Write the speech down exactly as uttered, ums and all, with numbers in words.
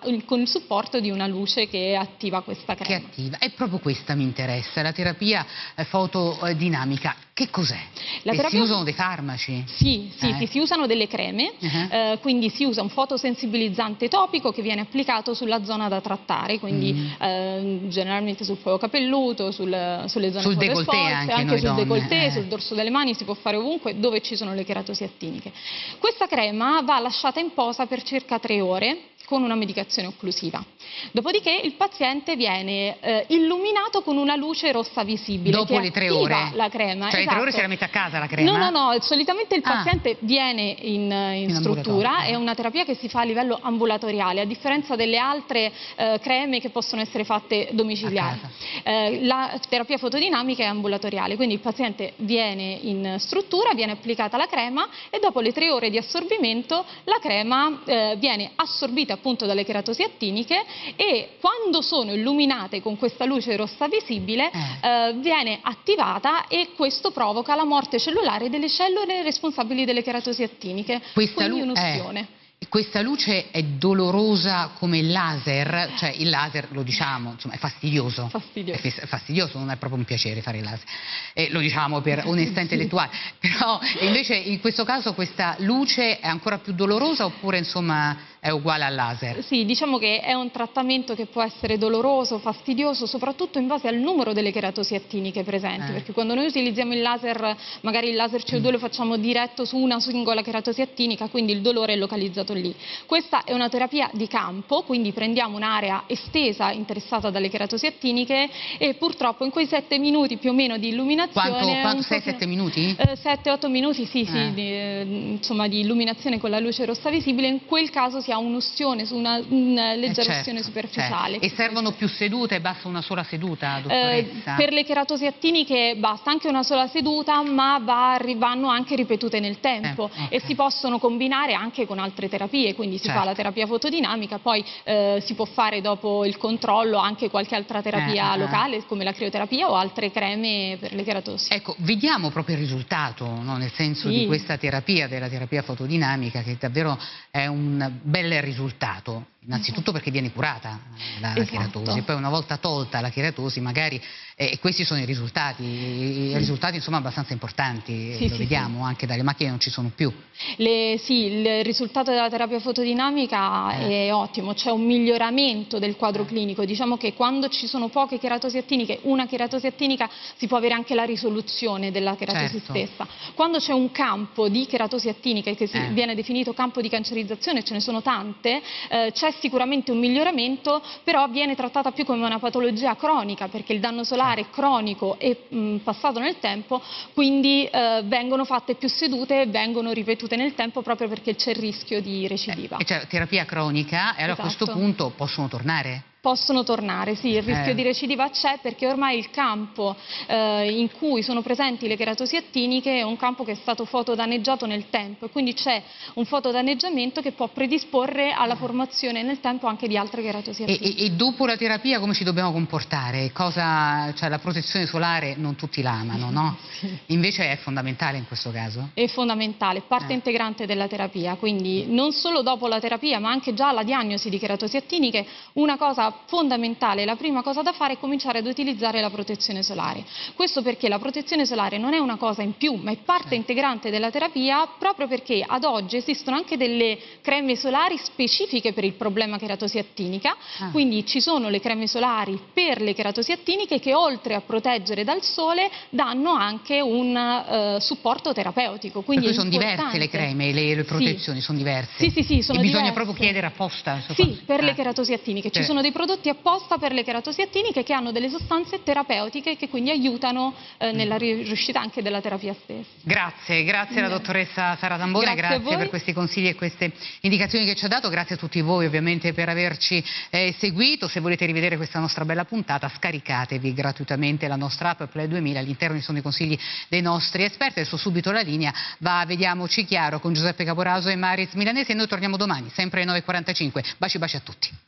con il supporto di una luce che attiva questa crema. Che attiva, e proprio questa mi interessa, la terapia eh, fotodinamica. Che cos'è? Terapia... Si usano dei farmaci? Sì, sì, eh. sì, si usano delle creme, uh-huh. eh, quindi si usa un fotosensibilizzante topico che viene applicato sulla zona da trattare, quindi mm. eh, generalmente sul cuoio capelluto, sul, sulle zone sul fotoesposte, anche, anche sul donne, décolleté, eh. sul dorso delle mani, si può fare ovunque dove ci sono le keratosi attiniche. Questa crema va lasciata in posa per circa tre ore con una medicazione occlusiva. Dopodiché il paziente viene eh, illuminato con una luce rossa visibile. Dopo che le tre ore? La crema. Cioè esatto. le tre ore se la mette a casa la crema? No, no, no, solitamente il paziente ah. viene in, in, in struttura, è una terapia che si fa a livello ambulatoriale, a differenza delle altre eh, creme che possono essere fatte domiciliari. Eh, la terapia fotodinamica è ambulatoriale, quindi il paziente viene in struttura, viene applicata la crema e dopo le tre ore di assorbimento la crema eh, viene assorbita appunto dalle keratosi attiniche e quando sono illuminate con questa luce rossa visibile eh. Eh, viene attivata e questo provoca la morte cellulare delle cellule responsabili delle keratosi attiniche, questa quindi un'ustione. Eh. Questa luce è dolorosa come il laser, cioè il laser, lo diciamo, insomma, è fastidioso. Fastidioso. È fastidioso, non è proprio un piacere fare il laser, eh, lo diciamo per onestà intellettuale, però invece in questo caso questa luce è ancora più dolorosa oppure insomma è uguale al laser? Sì, diciamo che è un trattamento che può essere doloroso, fastidioso, soprattutto in base al numero delle keratosi attiniche presenti, eh. perché quando noi utilizziamo il laser, magari il laser C O due mm. lo facciamo diretto su una singola keratosi attinica, quindi il dolore è localizzato lì. Questa è una terapia di campo, quindi prendiamo un'area estesa interessata dalle keratosi attiniche e purtroppo in quei sette minuti più o meno di illuminazione... Quanto? Quanto sei sette minuti? sette otto minuti, sì, sì, eh. di, eh, insomma di illuminazione con la luce rossa visibile, in quel caso si ha un'ustione, su una, una leggera eh certo, ustione superficiale. Certo. E servono più sedute? Basta una sola seduta, dottoressa? Eh, per le keratosi attiniche basta anche una sola seduta, ma va, vanno anche ripetute nel tempo eh, okay. e si possono combinare anche con altre terapie, quindi si certo. fa la terapia fotodinamica, poi eh, si può fare dopo il controllo anche qualche altra terapia eh, locale eh. come la crioterapia o altre creme per le keratosi. Ecco, vediamo proprio il risultato, no? Nel senso sì. di questa terapia, della terapia fotodinamica, che davvero è un bel risultato. Innanzitutto perché viene curata la, la esatto. keratosi, poi una volta tolta la keratosi magari eh, questi sono i risultati, i risultati insomma abbastanza importanti, sì, lo sì, vediamo sì. anche dalle macchine non ci sono più. Le, sì, il risultato della terapia fotodinamica eh. è ottimo, c'è un miglioramento del quadro clinico, diciamo che quando ci sono poche keratosi attiniche, una keratosi attinica si può avere anche la risoluzione della keratosi certo. stessa. Quando c'è un campo di keratosi attiniche che si, eh. viene definito campo di cancerizzazione, ce ne sono tante, eh, c'è sicuramente un miglioramento, però viene trattata più come una patologia cronica perché il danno solare è cronico e mh, passato nel tempo, quindi eh, vengono fatte più sedute e vengono ripetute nel tempo proprio perché c'è il rischio di recidiva. Eh, cioè, terapia cronica e allora esatto. a questo punto possono tornare? Possono tornare, sì, il rischio eh. di recidiva c'è perché ormai il campo eh, in cui sono presenti le keratosi attiniche è un campo che è stato fotodanneggiato nel tempo e quindi c'è un fotodanneggiamento che può predisporre alla formazione nel tempo anche di altre keratosi attiniche. E, e, e dopo la terapia come ci dobbiamo comportare? Cosa, cioè la protezione solare non tutti la amano, no? Sì. Invece è fondamentale in questo caso? È fondamentale, parte eh. integrante della terapia, quindi non solo dopo la terapia ma anche già alla diagnosi di keratosi attiniche una cosa fondamentale, la prima cosa da fare è cominciare ad utilizzare la protezione solare. Questo perché la protezione solare non è una cosa in più, ma è parte integrante della terapia proprio perché ad oggi esistono anche delle creme solari specifiche per il problema keratosi attinica, ah. quindi ci sono le creme solari per le keratosi attiniche che oltre a proteggere dal sole danno anche un uh, supporto terapeutico. Quindi per cui sono diverse le creme, le, le protezioni sì. sono diverse? Sì, sì, sì, sono e bisogna diverse. proprio chiedere apposta? Sì, per ah. le keratosi attiniche. Ci sono dei prodotti apposta per le keratosi attiniche che hanno delle sostanze terapeutiche che quindi aiutano eh, nella riuscita anche della terapia stessa. Grazie, grazie alla dottoressa Sara Zambona, grazie, grazie per questi consigli e queste indicazioni che ci ha dato, grazie a tutti voi ovviamente per averci eh, seguito. Se volete rivedere questa nostra bella puntata scaricatevi gratuitamente la nostra app Play duemila, all'interno ci sono i consigli dei nostri esperti. Adesso subito la linea va a Vediamoci Chiaro con Giuseppe Caporaso e Mariz Milanesi e noi torniamo domani sempre alle nove e quarantacinque. Baci baci a tutti.